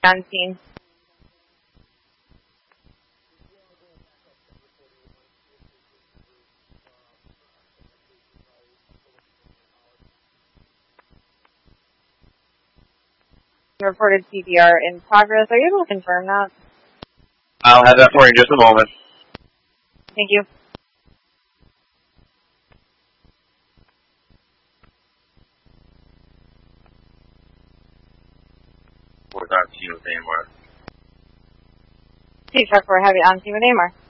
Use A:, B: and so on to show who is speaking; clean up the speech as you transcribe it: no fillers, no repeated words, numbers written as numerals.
A: on scene. Reported CPR in progress. Are you able to confirm that?
B: I'll have that for you in just a moment.
A: Thank you.
B: We're on scene with AMR.
A: T-Truck 4 Heavy on scene with AMR.